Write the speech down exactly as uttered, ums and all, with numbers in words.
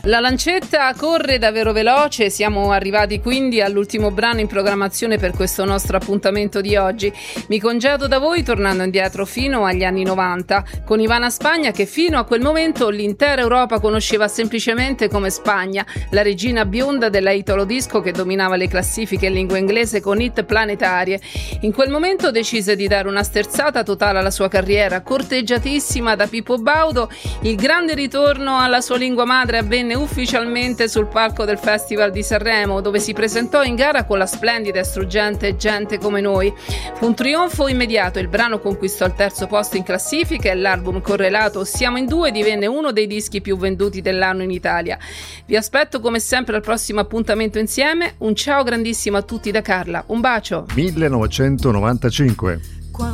La lancetta corre davvero veloce, siamo arrivati quindi all'ultimo brano in programmazione per questo nostro appuntamento di oggi. Mi congedo da voi tornando indietro fino agli anni novanta, con Ivana Spagna che fino a quel momento l'intera Europa conosceva semplicemente come Spagna, la regina bionda della Italo Disco che dominava le classifiche in lingua inglese con hit planetarie. In quel momento decise di dare una sterzata totale alla sua carriera, corteggiatissima da Pippo Baudo. Il grande ritorno alla sua lingua madre avvenne ufficialmente sul palco del Festival di Sanremo, dove si presentò in gara con la splendida e struggente Gente come noi. Fu un trionfo immediato, il brano conquistò il terzo posto in classifica e l'album correlato Siamo in due divenne uno dei dischi più venduti dell'anno in Italia. Vi aspetto come sempre al prossimo appuntamento insieme. Un ciao grandissimo a tutti da Carla, un bacio. millenovecentonovantacinque